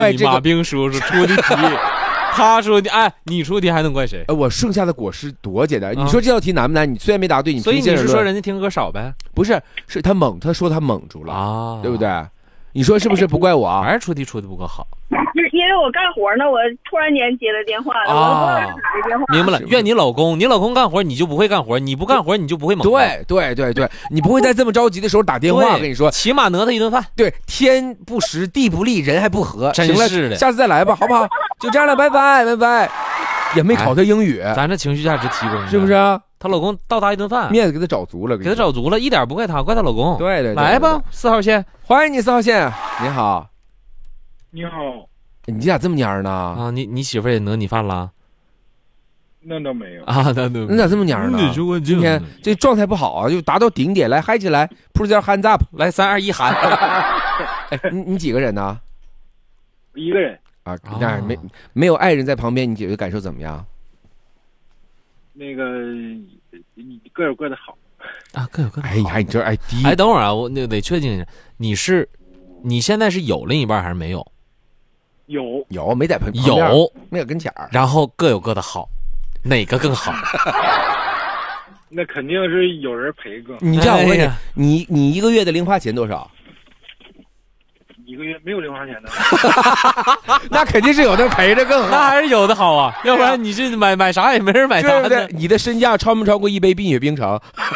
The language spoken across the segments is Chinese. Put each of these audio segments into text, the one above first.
你马兵叔叔出的题，他说的，哎，你出题还能怪谁？ 我剩下的果实多简单。你说这道题难不难？你虽然没答对， 所以你是说人家听歌少呗？ 不是，是他说他蒙住了啊， 对不对？你说是不是？不怪我啊， 还是出题出的不够好。 因为我干活呢，我突然间接了电话，我不知道是哪个电话。 明白了，怨你老公，你老公干活你就不会干活，你不干活你就不会猛。 对，你不会在这么着急的时候打电话，跟你说， 起码讹他一顿饭。 对，天不时地不利，人还不和， 真是的， 下次再来吧，好不好？就这样了，拜拜。也没考他英语， 咱这情绪价值提供是不是啊？ 她老公倒她一顿饭， 面子给她找足了， 一点不怪她，怪她老公。 对， 来吧，4号线， 欢迎你，4号线，你好， 你好， 你咋这么蔫呢？ 啊，你媳妇也讹你饭了？ 那倒没有啊， 你咋这么蔫呢？今天这状态不好啊，就达到顶点，来嗨起来 ，put your hands up， 来3、2、1喊。 哎，你几个人呢？ 一个人啊，那没有爱人在旁边，你姐姐感受怎么样？ 那个各有各的好啊，各有各的好。 哎，你这低。 哎，等会儿啊，我那得确定一下，你现在是有另一半还是没有？ 有， 没在旁边，没有跟前儿。 然后各有各的好，哪个更好？ 那肯定是有人陪更。 你这样，我问你，你一个月的零花钱多少？ 一个月没有零花钱的。 那肯定是有的陪着更好， 那还是有的好啊，要不然你这买啥也没人买单的。 你的身价超没超过一杯冰雪冰城？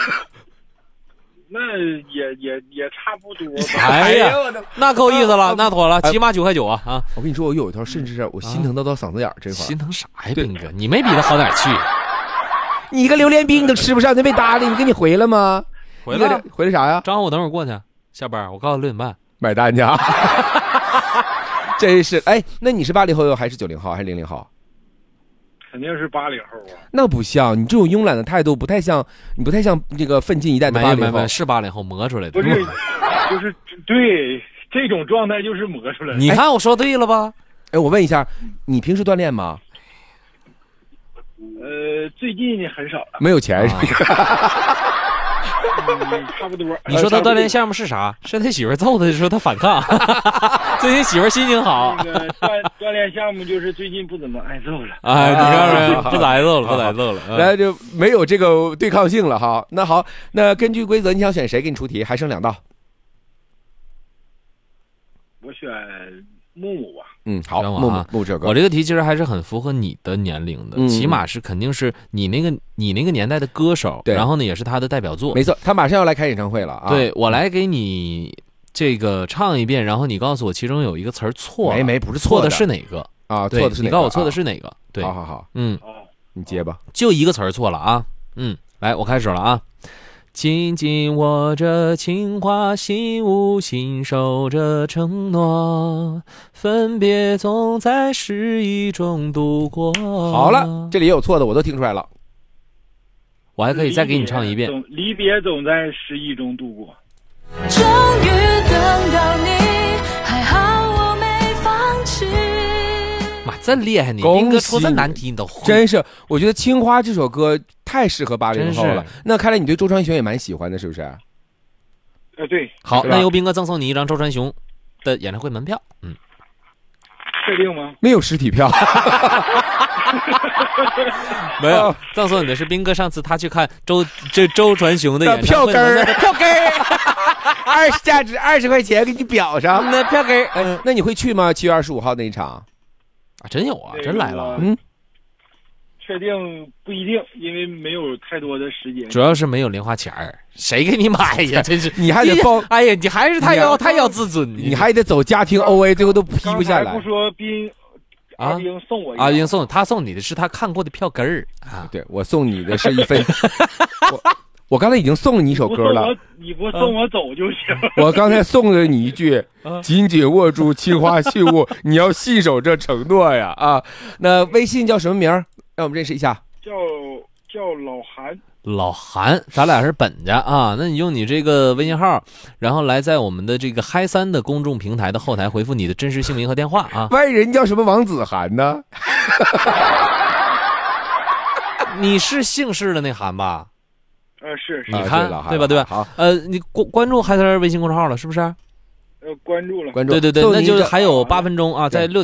那也差不多吧。 哎呀，那够意思了，那妥了，起码9块9啊！ 我跟你说，我有一条甚至是我心疼到嗓子眼儿这块。 心疼啥呀，兵哥？你没比他好哪去？ 你一个榴莲冰你都吃不上，那被搭理，你给你回了吗？ 回了啥呀？ 正好我等会儿过去，下班我告诉6点半买单去啊！真是，哎，那你是80后还是90后还是00后？ 肯定是80后啊。 那不像你这种慵懒的态度，不太像这个奋进一代的80后。 是80后磨出来的。 不是，就是对这种状态就是磨出来的。 你看我说对了吧？ 哎，我问一下，你平时锻炼吗？ 最近很少了。 没有钱是吧？差不多。 你说他锻炼项目是啥？是他媳妇揍他的时候他反抗。最近媳妇心情好。 那个锻炼项目就是最近不怎么挨揍了。 哎，你看看，不挨揍了， 来就没有这个对抗性了哈。那好，那根据规则，你想选谁给你出题？还剩2道。 我选木木吧。 好，木木这个， 我这个题其实还是很符合你的年龄的，起码是肯定是你那个年代的歌手，然后呢也是他的代表作。 没错，他马上要来开演唱会了啊！ 对，我来给你这个唱一遍，然后你告诉我其中有一个词儿错了， 不是错的是哪个啊？错的是哪个？ 你告诉我错的是哪个？对， 好，你接吧， 就一个词儿错了啊！来，我开始了啊！紧紧握着情话，心无心守着承诺，分别总在失意中度过。 好了，这里也有错的，我都听出来了。 我还可以再给你唱一遍。 离别总在失意中度过。 终于等到你，还好我没放弃。 妈，真厉害你！兵哥出这难题你都会。 真是，我觉得《青花》这首歌太适合80后了。那看来你对周传雄也蛮喜欢的，是不是？ 对。 好，那由兵哥赠送你一张周传雄的演唱会门票。 确定吗？ 没有实体票。 没有，赠送你的是兵哥上次他去看周传雄的演唱会票根价值20块钱给你裱上。 那票根那你会去吗？7月25号那一场？ 啊，真有啊，真来了。 确定不一定，因为没有太多的时间。 主要是没有零花钱儿，谁给你买呀？真是， 你还得报。 哎呀，你还是太要自尊， 你还得走家庭 OA， 最后都批不下来。 不说阿兵送我一阿兵送他送你的是他看过的票根儿啊。 对，我送你的是一份。我刚才已经送了你一首歌了， 你不送我走就行。 我刚才送了你一句：紧紧握住青花信物，你要信守这承诺呀！啊，那微信叫什么名？让我们认识一下。 叫老韩。 老韩，咱俩是本家啊。那你用你这个微信号，然后来在我们的这个嗨3的公众平台的后台回复你的真实姓名和电话啊。 外人叫什么王子涵呢？ 你是姓氏的那韩吧？ 是。 你看，对吧？ 好， 你关注嗨3微信公众号了是不是？ 关注了。 关注。 对对对，那凑您这就是还有8分钟啊，在6